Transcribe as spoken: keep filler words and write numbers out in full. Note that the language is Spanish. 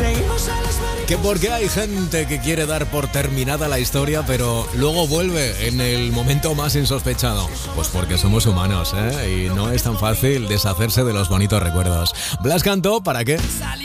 Que porque hay gente que quiere dar por terminada la historia, pero luego vuelve en el momento más insospechado. Pues porque somos humanos, ¿eh? Y no es tan fácil deshacerse de los bonitos recuerdos. Blas cantó, ¿para qué?